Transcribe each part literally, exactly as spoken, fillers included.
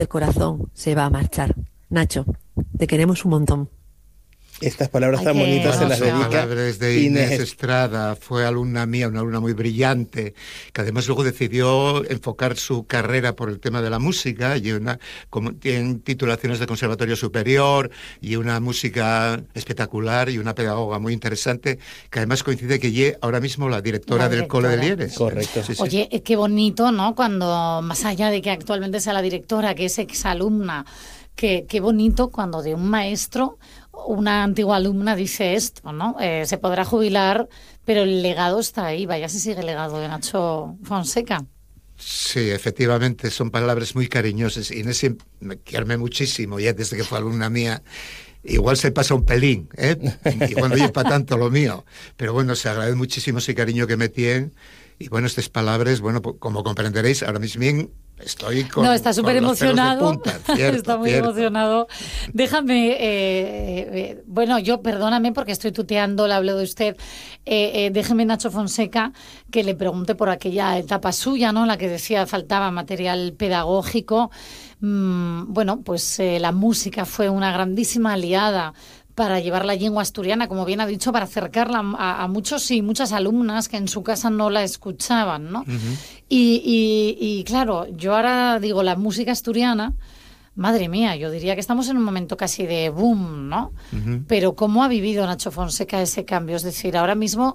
el corazón se va a marchar. Nacho, te queremos un montón. Estas palabras Ay, tan qué bonitas se las emoción. dedica Palabras de Inés Inés. Estrada, fue alumna mía, una alumna muy brillante, que además luego decidió enfocar su carrera por el tema de la música, y una, como, tiene titulaciones de conservatorio superior, y una música espectacular, y una pedagoga muy interesante, que además coincide que ella ahora mismo la directora, La del Cole de directora. Lieres. Correcto. Sí, sí. Oye, eh, qué bonito, ¿no? Cuando, más allá de que actualmente sea la directora, que es exalumna, que, qué bonito cuando de un maestro una antigua alumna dice esto, ¿no? Eh, se podrá jubilar, pero el legado está ahí. Vaya si sigue el legado de Nacho Fonseca. Sí, efectivamente, son palabras muy cariñosas. Inés me quiere muchísimo, ya desde que fue alumna mía. Igual se pasa un pelín, ¿eh? Igual no lleva para tanto lo mío. Pero bueno, se agradece muchísimo ese cariño que me tienen. Y bueno, estas palabras, bueno, como comprenderéis, ahora mismo estoy con... No, está súper emocionado. Está muy cierto. emocionado. Déjame, eh, eh, bueno, yo perdóname porque estoy tuteando, le hablo de usted. Eh, eh, déjeme, Nacho Fonseca, que le pregunte por aquella etapa suya, ¿no? La que decía faltaba material pedagógico. Mm, bueno, pues eh, la música fue una grandísima aliada para llevar la lengua asturiana, como bien ha dicho, para acercarla a, a muchos y muchas alumnas que en su casa no la escuchaban, ¿no? Uh-huh. Y, y, y claro, yo ahora digo, la música asturiana, madre mía, yo diría que estamos en un momento casi de boom, ¿no? Uh-huh. Pero ¿cómo ha vivido Nacho Fonseca ese cambio? Es decir, ahora mismo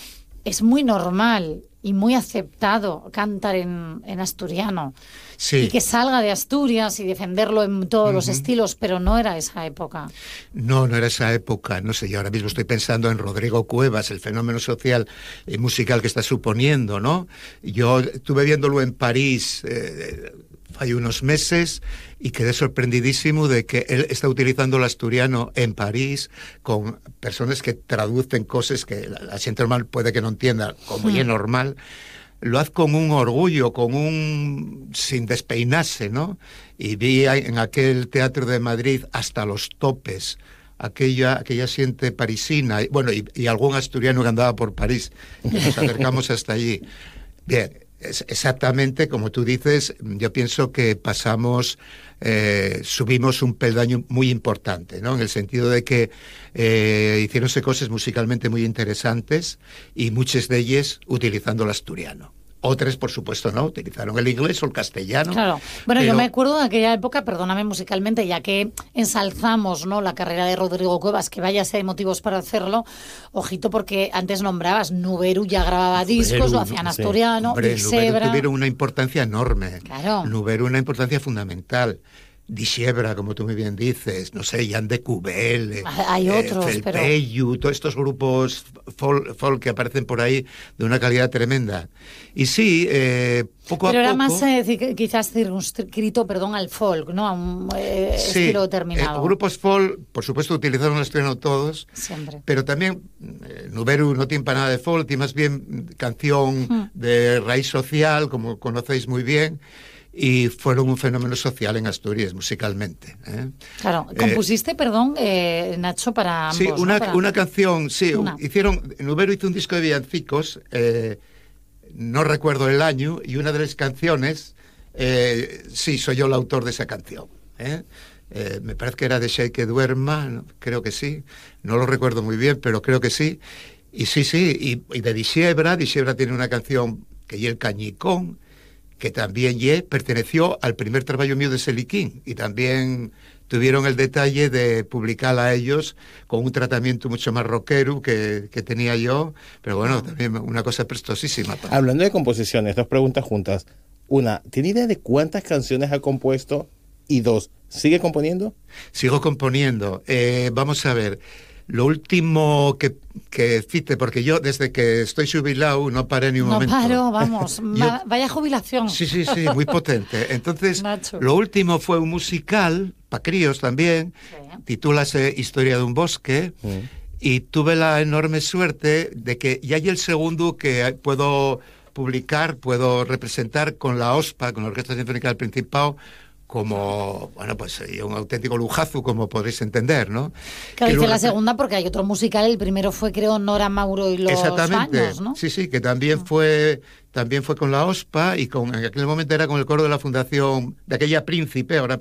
es muy normal y muy aceptado cantar en, en asturiano. Sí. Y que salga de Asturias y defenderlo en todos Uh-huh. los estilos, pero no era esa época. No, no era esa época, no sé, yo ahora mismo estoy pensando en Rodrigo Cuevas, el fenómeno social y musical que está suponiendo, ¿no? Yo estuve viéndolo en París eh, hace unos meses y quedé sorprendidísimo de que él está utilizando el asturiano en París con personas que traducen cosas que la, la gente normal puede que no entienda, como Hmm. ya es normal. Lo hace con un orgullo, con un... sin despeinarse, ¿no? Y vi en aquel teatro de Madrid hasta los topes, aquella, aquella siente parisina, y, bueno, y, y algún asturiano que andaba por París, que nos acercamos hasta allí. Bien, es exactamente como tú dices, yo pienso que pasamos, eh, subimos un peldaño muy importante, ¿no? En el sentido de que eh, hicieronse cosas musicalmente muy interesantes y muchas de ellas utilizando el asturiano. Otras, por supuesto, no, utilizaron el inglés o el castellano. Claro. Bueno, pero... yo me acuerdo de aquella época, perdóname musicalmente, ya que ensalzamos, ¿no?, la carrera de Rodrigo Cuevas, que vaya si hay motivos para hacerlo. Ojito, porque antes nombrabas, Nuberu ya grababa discos, Nuberu, lo hacían sí. asturiano, Hombre, y Nuberu Sebra. tuvieron una importancia enorme. Claro. Nuberu una importancia fundamental. Disiebra, como tú muy bien dices, no sé, Jan de Cubel, eh, Hay otros, eh, pero... Felpeyu, todos estos grupos folk, folk que aparecen por ahí de una calidad tremenda. Y sí, eh, poco Pero a era poco... más eh, quizás circunscrito, perdón, al folk, ¿no? A un eh, sí, estilo determinado. Eh, grupos folk, por supuesto, utilizaron el asturiano todos, Siempre. pero también eh, Nuberu no tiene para nada de folk, tiene más bien canción Hmm. de raíz social, como conocéis muy bien, y fueron un fenómeno social en Asturias, musicalmente. ¿eh? Claro, compusiste, eh, perdón, eh, Nacho, para ambos, sí, una, ¿no? Para... una canción, sí, una. hicieron, Nuberu hizo un disco de villancicos, eh, no recuerdo el año, y una de las canciones, eh, sí, soy yo el autor de esa canción. ¿eh? Eh, me parece que era de Shake que duerma, ¿no? Creo que sí, no lo recuerdo muy bien, pero creo que sí. Y sí, sí, y, y de Disiebra, Disiebra tiene una canción que es El Cañicón, que también ye, perteneció al primer trabajo mío de Seliquín, y también tuvieron el detalle de publicarla a ellos con un tratamiento mucho más rockero que, que tenía yo, pero bueno, también una cosa prestosísima. Hablando de composiciones, dos preguntas juntas. Una, ¿tiene idea de cuántas canciones ha compuesto? Y dos, ¿sigue componiendo? Sigo componiendo. Eh, vamos a ver, lo último que, que cite, porque yo desde que estoy jubilado no paré ni un no momento. No paro, vamos, yo, vaya jubilación. Sí, sí, sí, muy potente. Entonces, Nacho. Lo último fue un musical, para críos también, sí. Titúlase Historia de un bosque, sí. Y tuve la enorme suerte de que ya hay el segundo que puedo publicar, puedo representar con la OSPA, con la Orquesta Sinfónica del Principado, como, bueno, pues un auténtico lujazo, como podréis entender, ¿no? Claro, que dice lo... la segunda porque hay otro musical, el primero fue, creo, Nora Mauro y los Exactamente. Baños, ¿no? Sí, sí, que también ah. fue también fue con la OSPA y con, en aquel momento era con el coro de la Fundación, de aquella Príncipe, ahora